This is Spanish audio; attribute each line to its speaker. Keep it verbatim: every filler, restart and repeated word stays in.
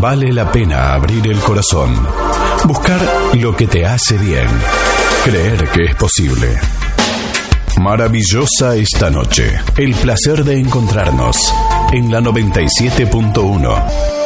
Speaker 1: Vale la pena abrir el corazón, buscar lo que te hace bien, creer que es posible. Maravillosa esta noche. El placer de encontrarnos en la noventa y siete punto uno.